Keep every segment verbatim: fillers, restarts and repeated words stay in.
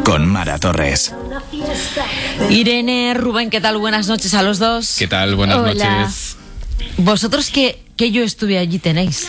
con Mara Torres. Irene, Rubén, ¿qué tal? Buenas noches a los dos. ¿Qué tal? Buenas Hola. noches. ¿Vosotros qué, qué yo estuve allí tenéis?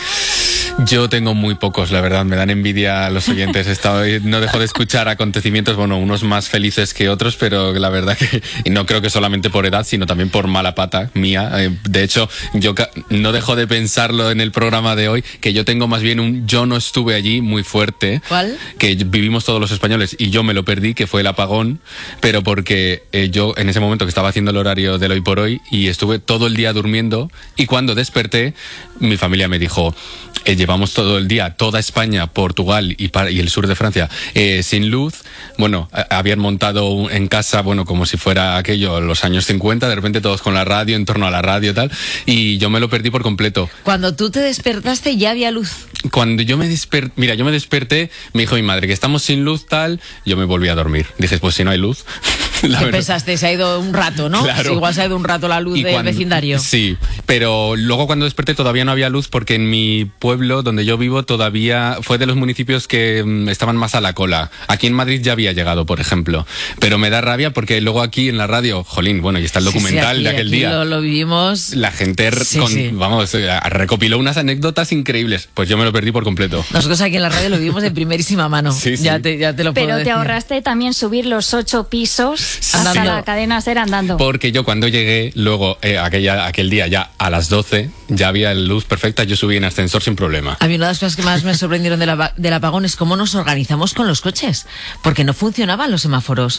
Yo tengo muy pocos, la verdad, me dan envidia a los oyentes. He estado, no dejo de escuchar acontecimientos, bueno, unos más felices que otros, pero la verdad que, y no creo que solamente por edad, sino también por mala pata mía. De hecho, yo no dejo de pensarlo en el programa de hoy, que yo tengo más bien un yo no estuve allí muy fuerte. ¿Cuál? Que vivimos todos los españoles y yo me lo perdí, que fue el apagón, pero porque eh, yo en ese momento que estaba haciendo el horario del hoy por hoy y estuve todo el día durmiendo, y cuando desperté, mi familia me dijo... Eh, llevamos todo el día, toda España, Portugal y, para, y el sur de Francia eh, sin luz. Bueno, a, habían montado un, en casa, bueno, como si fuera aquello, los años cincuenta, de repente todos con la radio, en torno a la radio y tal, y yo me lo perdí por completo. Cuando tú te despertaste ya había luz. Cuando yo me desperté, mira, yo me desperté, me dijo mi madre que estamos sin luz tal, yo me volví a dormir. Dije, pues si no hay luz... ¿Qué pensaste? Se ha ido un rato, ¿no? Claro. Sí, igual se ha ido un rato la luz Y del cuando, vecindario. Sí, pero luego cuando desperté todavía no había luz porque en mi pueblo, donde yo vivo, todavía fue de los municipios que mm, estaban más a la cola. Aquí en Madrid ya había llegado, por ejemplo. Pero me da rabia porque luego aquí en la radio, jolín, bueno, y está el documental sí, sí, aquí, de aquel aquí día. Lo, lo vivimos. La gente, sí, con, sí. vamos, recopiló unas anécdotas increíbles. Pues yo me lo perdí por completo. Nosotros aquí en la radio lo vivimos de primerísima mano. Sí, sí. Ya, te, ya te lo puedo Pero te decir. ahorraste también subir los ocho pisos hasta Sí. la cadena SER andando. Porque yo cuando llegué, luego eh, aquella, aquel día ya a las doce, ya había luz perfecta, yo subí en ascensor sin problema. A mí una de las cosas que más me sorprendieron del, del apagón es cómo nos organizamos con los coches, porque no funcionaban los semáforos.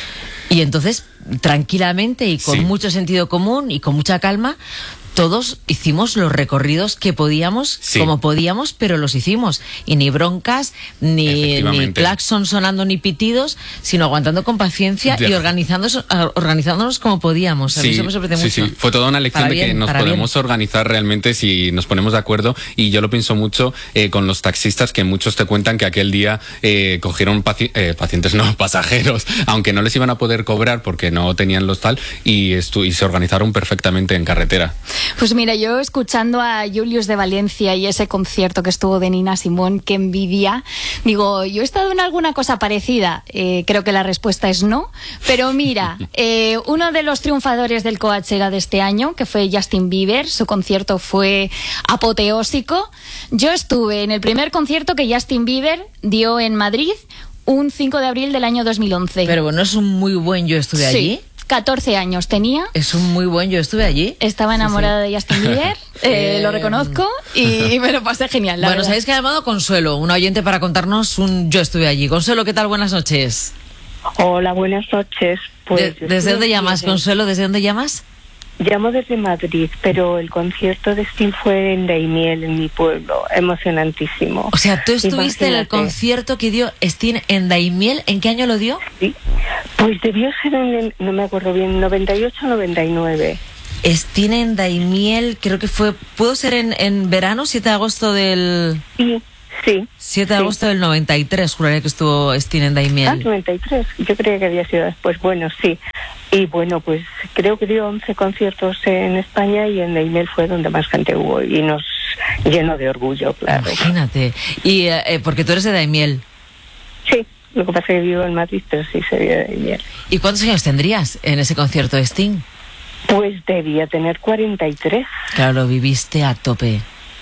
Y entonces, tranquilamente y con Sí. mucho sentido común y con mucha calma, todos hicimos los recorridos que podíamos, Sí. como podíamos, pero los hicimos. Y ni broncas, ni, ni Efectivamente. claxon sonando, ni pitidos, sino aguantando con paciencia Ya. y organizándonos, organizándonos como podíamos. A mí eso me sorprende sí, mucho. sí, fue toda una lección Para de que bien, nos para podemos bien. organizar realmente si nos ponemos de acuerdo, y yo lo pienso mucho eh, con los taxistas, que muchos te cuentan que aquel día eh, cogieron paci eh, pacientes, no, pasajeros, aunque no les iban a poder cobrar porque no tenían los tal, y, y se organizaron perfectamente en carretera. Pues mira, yo escuchando a Julius de Valencia y ese concierto que estuvo de Nina Simone, que envidia, digo, ¿yo he estado en alguna cosa parecida? Eh, creo que la respuesta es no, pero mira, eh, uno de los triunfadores del Coachella de este año, que fue Justin Bieber, su concierto fue apoteósico. Yo estuve en el primer concierto que Justin Bieber dio en Madrid un cinco de abril del año dos mil once. Pero bueno, es un muy buen yo estuve Sí. allí. catorce años tenía. Es un muy buen yo estuve allí. Estaba enamorada Sí, sí. de Justin Bieber, eh, Eh, lo reconozco, y me lo pasé genial. La Bueno, verdad. sabéis que ha llamado Consuelo, una oyente, para contarnos un yo estuve allí. Consuelo, ¿qué tal? Buenas noches. Hola, buenas noches. Pues De- yo ¿Desde estuve dónde aquí llamas, desde- Consuelo? ¿Desde dónde llamas? Llamo desde Madrid, pero el concierto de Sting fue en Daimiel, en mi pueblo. Emocionantísimo. O sea, tú estuviste en el Imagínate. concierto que dio Sting en Daimiel. ¿En qué año lo dio? Sí. Pues debió ser en, el- no me acuerdo bien, noventa y ocho o noventa y nueve. Sting en Daimiel, creo que fue... ¿Pudo ser en, en verano? siete de agosto del... Sí, sí. siete de Sí. agosto del noventa y tres, juraría que estuvo Sting en Ah, Daimiel. noventa y tres. Yo creía que había sido después. Bueno, sí. Y bueno, pues creo que dio once conciertos en España y en Daimiel fue donde más gente hubo y nos llenó de orgullo, claro. Imagínate. Y eh, eh, porque tú eres de Daimiel. Sí, lo que pasa es que vivo en Madrid, pero sí se vio de Daimiel. ¿Y cuántos años tendrías en ese concierto de Sting? Pues debía tener cuarenta y tres. Claro, lo viviste a tope.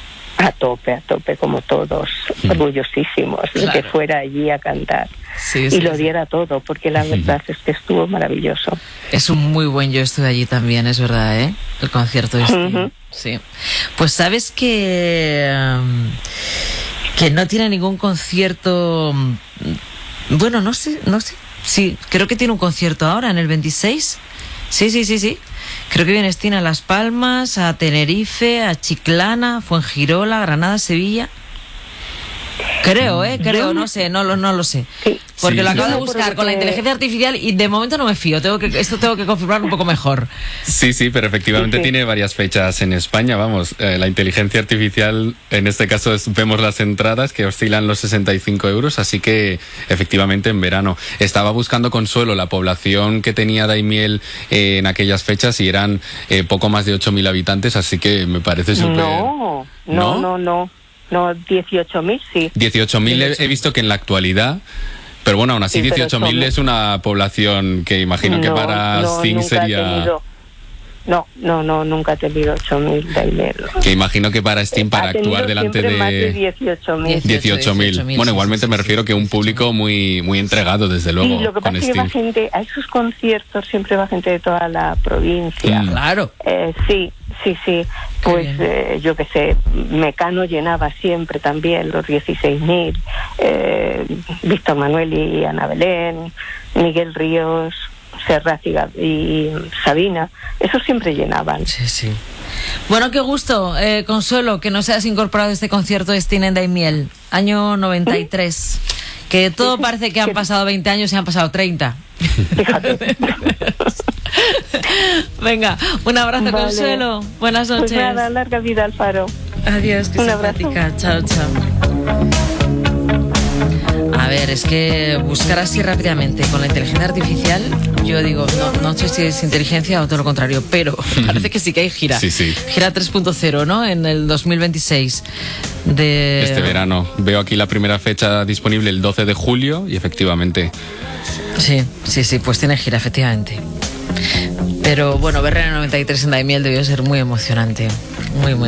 A tope, a tope, como todos, orgullosísimos de Claro. que fuera allí a cantar Sí, y sí, lo sí. diera todo, porque la verdad es que estuvo maravilloso. Es un muy buen yo estuve allí también, es verdad, ¿eh? El concierto de Sting. Ujú. Sí. Pues sabes que... um, que no tiene ningún concierto... um, Bueno, no sé, no sé. Sí, creo que tiene un concierto ahora, en el veintiséis. Sí, sí, sí, sí. Creo que viene Sting a Las Palmas, a Tenerife, a Chiclana, Fuengirola, Granada, Sevilla. Creo, ¿eh? Creo, no sé, no lo, no lo sé. Sí. Porque Sí, lo sí, acabo sí. de buscar Porque- con la inteligencia artificial y de momento no me fío. Tengo que, esto tengo que confirmarlo un poco mejor. Sí, sí, pero efectivamente Sí, sí. tiene varias fechas en España, vamos. Eh, la inteligencia artificial, en este caso es- vemos las entradas que oscilan los sesenta y cinco euros, así que efectivamente en verano. Estaba buscando, Consuelo, la población que tenía Daimiel eh, en aquellas fechas y eran eh, poco más de ocho mil habitantes, así que me parece súper... No, no, ¿No? no, no, no, dieciocho mil sí. dieciocho mil he, he visto que en la actualidad, Pero bueno, aún así Sí, pero dieciocho mil somos- es una población que imagino que No, para no, Sting nunca he sería... tenido- No, no, no, nunca he tenido ocho mil de email. Que imagino que para Sting, para Ha tenido actuar delante siempre más de de... dieciocho mil. dieciocho mil. Bueno, sí, igualmente sí, me sí, refiero sí, que un dieciocho mil. público muy muy entregado, desde luego, Sí, lo que con pasa es que va Sting. gente, a esos conciertos siempre va gente de toda la provincia. Mm. Claro. Eh, sí, sí, sí. Qué Pues bien. eh, yo qué sé, Mecano llenaba siempre también los dieciséis mil. Eh, Víctor Manuel y Ana Belén, Miguel Ríos, Serrat y, Gab- y Sabina, esos siempre llenaban. Sí, sí. Bueno, qué gusto, eh, Consuelo, que no seas incorporado a este concierto de Sting en Daimiel, año noventa y tres. Que todo parece que han pasado veinte años y han pasado treinta. Fíjate. Venga, un abrazo, Vale. Consuelo. Buenas Pues noches. nada, larga vida al Faro. Adiós, qué Un abrazo. simpática. Chao, chao. A ver, es que buscar así rápidamente con la inteligencia artificial, yo digo, no, no sé si es inteligencia o todo lo contrario, pero parece que sí que hay gira. Sí, sí. Gira tres punto cero, ¿no? En el dos mil veintiséis. De... Este verano. Veo aquí la primera fecha disponible el doce de julio y efectivamente... Sí, sí, sí, pues tiene gira, efectivamente. Pero bueno, ver en el noventa y tres en Daimiel debió ser muy emocionante. Muy, muy